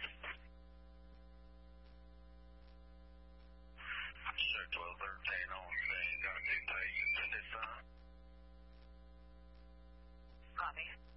Six 1213 on scene. Got 2 patients in this sign. Copy.